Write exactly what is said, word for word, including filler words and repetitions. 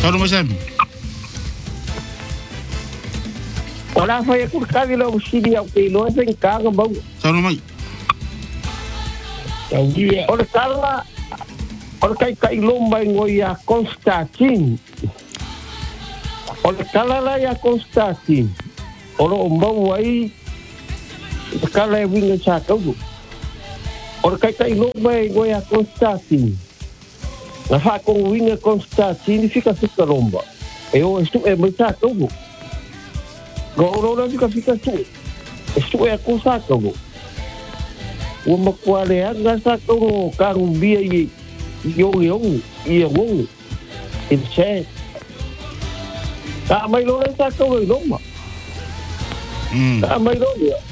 Saru Masam. Wala fa ya kur ka dilo usidi au ke lo sen ka ga bau. Saru mai. Ora kala ora kai kai lomba ngoi ya Konstantin. Ora kala la ya Konstantin. Ora ombau ai kala e winga sa kau. Ora kai kai lomba ngoi ya Konstantin. Na fa ko winga Konstantin fica fica lomba. E o estu e mai sa kau. Goro fica fica tu. Estu e ko sa kau. O makuale anga sa kau karumbia i yo yo i ngo. Inse. Ta mai lo sa kau lo ma. Hmm. Ta mai lo